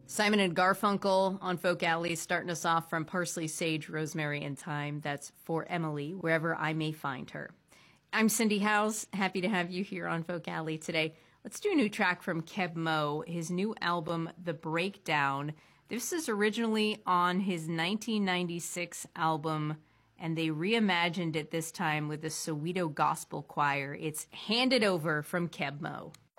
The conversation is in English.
Simon and Garfunkel on Folk Alley, starting us off from Parsley, Sage, Rosemary, and Thyme. That's For Emily, wherever I may find her. I'm Cindy Howes. Happy to have you here on Folk Alley today. Let's do a new track from Keb Mo, his new album, The Breakdown. This is originally on his 1996 album, and they reimagined it this time with the Soweto Gospel Choir. It's Hand It Over from Keb Mo.